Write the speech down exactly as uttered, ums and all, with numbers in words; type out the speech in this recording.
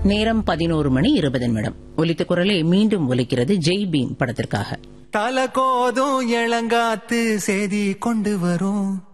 நேரம் பதினோரு மணி இருபது நிமிடம். ஒலித்த குரலை மீண்டும் ஒலிக்கிறது ஜெய் பீம் படத்திற்காக. தல கோதும் இளங்காத்து செய்தி கொண்டு வரும்